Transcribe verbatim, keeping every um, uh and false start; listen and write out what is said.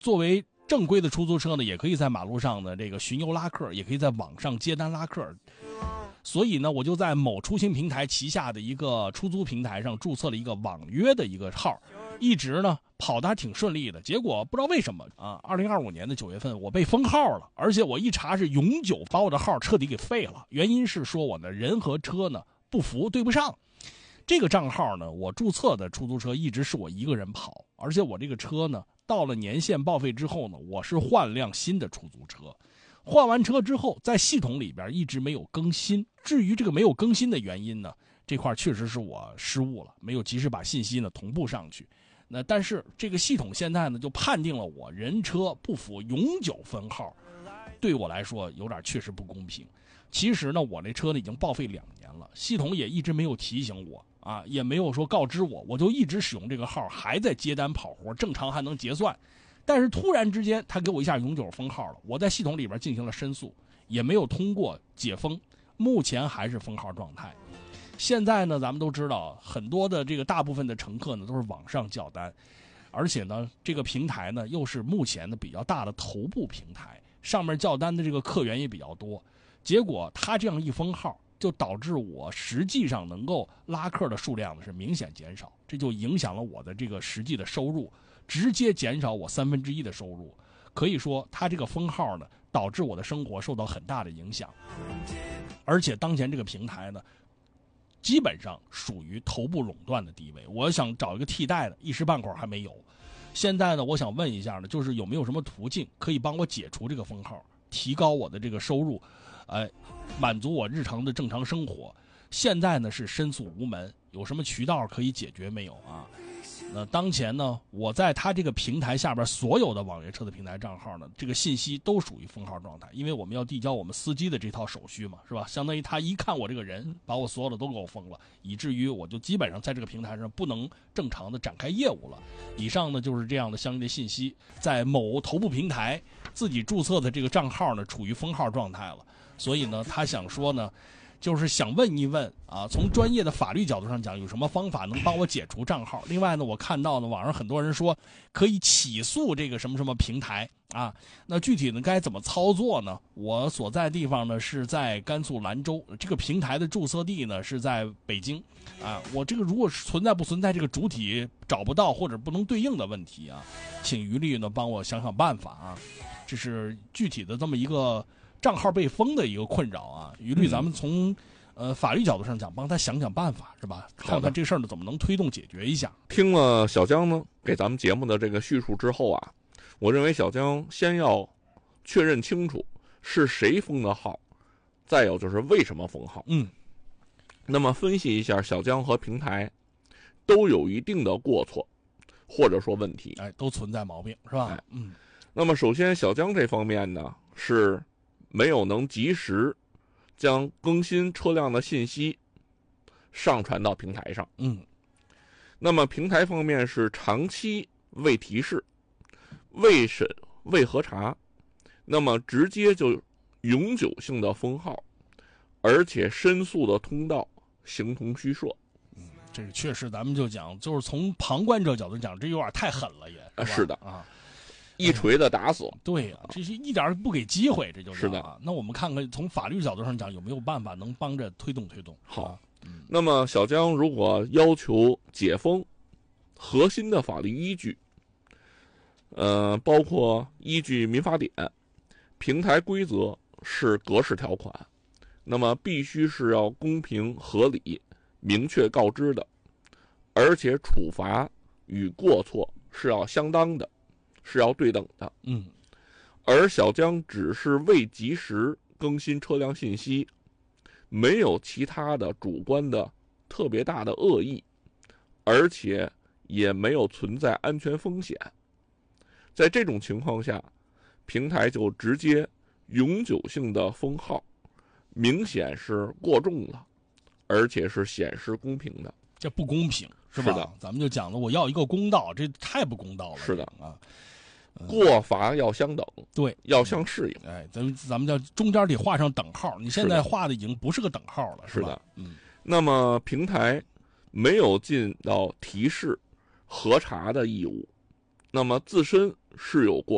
作为正规的出租车呢，也可以在马路上的这个巡游拉客，也可以在网上接单拉客。所以呢，我就在某出行平台旗下的一个出租平台上注册了一个网约的一个号，一直呢跑得还挺顺利的。结果不知道为什么啊，二零二五年的九月份我被封号了，而且我一查是永久把我的号彻底给废了。原因是说我的人和车呢不符，对不上。这个账号呢，我注册的出租车一直是我一个人跑，而且我这个车呢，到了年限报废之后呢，我是换辆新的出租车。换完车之后，在系统里边一直没有更新。至于这个没有更新的原因呢，这块确实是我失误了，没有及时把信息呢同步上去。那但是这个系统现在呢就判定了我人车不符，永久分号，对我来说有点确实不公平。其实呢，我这车呢已经报废两年了，系统也一直没有提醒我啊，也没有说告知我，我就一直使用这个号，还在接单跑活，正常还能结算。但是突然之间他给我一下永久封号了，我在系统里边进行了申诉，也没有通过解封，目前还是封号状态。现在呢，咱们都知道很多的这个大部分的乘客呢都是网上叫单，而且呢这个平台呢又是目前的比较大的头部平台，上面叫单的这个客源也比较多，结果他这样一封号，就导致我实际上能够拉客的数量呢是明显减少，这就影响了我的这个实际的收入，直接减少我三分之一的收入。可以说他这个封号呢导致我的生活受到很大的影响，而且当前这个平台呢基本上属于头部垄断的地位，我想找一个替代的一时半会儿还没有。现在呢我想问一下呢，就是有没有什么途径可以帮我解除这个封号，提高我的这个收入，哎，满足我日常的正常生活。现在呢是申诉无门，有什么渠道可以解决没有啊？那当前呢，我在他这个平台下边所有的网约车的平台账号呢，这个信息都属于封号状态，因为我们要递交我们司机的这套手续嘛，是吧？相当于他一看我这个人，把我所有的都给我封了，以至于我就基本上在这个平台上不能正常的展开业务了。以上呢就是这样的相应的信息，在某头部平台自己注册的这个账号呢处于封号状态了，所以呢他想说呢，就是想问一问啊，从专业的法律角度上讲，有什么方法能帮我解除账号？另外呢，我看到呢，网上很多人说可以起诉这个什么什么平台啊，那具体呢该怎么操作呢？我所在地方呢是在甘肃兰州，这个平台的注册地呢是在北京啊。我这个如果是存在不存在这个主体找不到或者不能对应的问题啊，请于律呢帮我想想办法啊。这是具体的这么一个账号被封的一个困扰啊，于律咱们从、嗯、呃法律角度上讲，帮他想想办法，是吧？看看这事儿呢怎么能推动解决一下。 听了小江呢给咱们节目的这个叙述之后啊，我认为小江先要确认清楚是谁封的号，再有就是为什么封号。 嗯， 那么分析一下，小江和平台都有一定的过错，或者说问题， 哎，都存在毛病，是吧？ 哎、 嗯。 那么首先，小江这方面呢是没有能及时将更新车辆的信息上传到平台上。 嗯， 那么平台方面是长期未提示、未审、未核查，那么直接就永久性的封号，而且申诉的通道形同虚设。 嗯，这个确实咱们就讲，就是从旁观者角度讲，这有点太狠了也。 啊，是的啊。 一锤子打死。 对呀、啊，这是一点不给机会，这就是是的。 那我们看看从法律角度上讲，有没有办法能帮着推动推动？ 好， 啊嗯、 那么小江如果要求解封，核心的法律依据，呃，包括依据民法典，平台规则是格式条款，那么必须是要公平合理、明确告知的，而且处罚与过错是要相当的。是要对等的， 嗯， 而小江只是未及时更新车辆信息，没有其他的主观的特别大的恶意，而且也没有存在安全风险。在这种情况下，平台就直接永久性的封号，明显是过重了，而且是显示公平的， 这不公平是吧？ 是的， 咱们就讲了，我要一个公道，这太不公道了。 是的啊。 过法要相等， 对， 要相适应。 哎，咱们咱们叫中间得画上等号，你现在画的已经不是个等号了， 是吧？ 是的， 嗯。 那么平台没有尽到提示、核查的义务，那么自身是有过